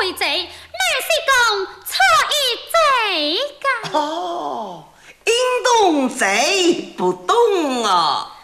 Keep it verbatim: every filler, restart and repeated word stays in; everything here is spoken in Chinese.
为贼，乃是讲错一贼噶。 哦，应懂贼不懂啊。